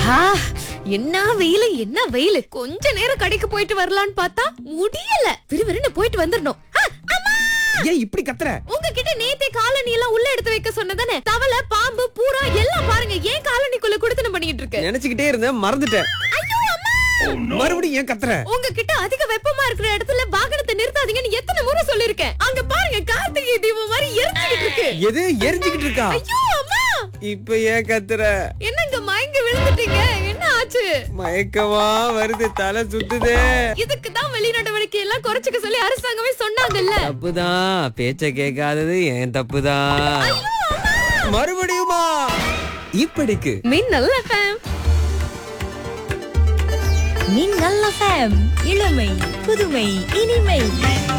ஆஹா, என்ன வெயில் என்ன வெயில். கொஞ்ச நேரம் கடைக்கு போயிட்டு வரலான்னு பார்த்தா முடியல. விறுவிறுன்னு போயிட்டு வந்துடணும். ஏன் இப்படி கத்துற? உங்ககிட்ட நேத்தே காலனி எல்லாம் உள்ள எடுத்து வைக்க சொன்னதானே. தவளை, பாம்பு, பூரா எல்லாம் பாருங்க ஏன் காலனிக்குள்ள குடுத்தன பண்ணிட்டு இருக்கு. நினைச்சுக்கிட்டே இருந்தேன், மறந்துட்டேன். ஐயோ அம்மா, மறுபடியும் ஏன் கத்துற? உங்ககிட்ட அதிக வெப்பமா இருக்கிற இடத்துல வாகனத்தை நிறுத்தாதீங்கன்னு எத்தனை முறை சொல்லிருக்கேன். அங்க பாருங்க கார்த்திகை தீபம் மாதிரி எரிஞ்சுக்கிட்டு இருக்கு. எது எரிஞ்சுக்கிட்டு இருக்கா? ஐயோ அம்மா, இப்ப ஏன் கத்துற? என்னங்க மயங்க விழுந்துட்டீங்க? என்ன ஆச்சு? மயக்கமா வருது, தலை சுத்துதே. இதுக்கு தான் வெளி நடவடிக்கை எல்லாம் குறைச்சுக்க சொல்லி அரசாங்கமே சொன்னாங்கல்ல. தப்புதான், பேச்ச கேட்காதது ஏன் தப்புதான். மறுபடியுமா? இப்படிக்கு மின்னல் FM. மின்னல் FM, இளமை புதுமை இனிமை.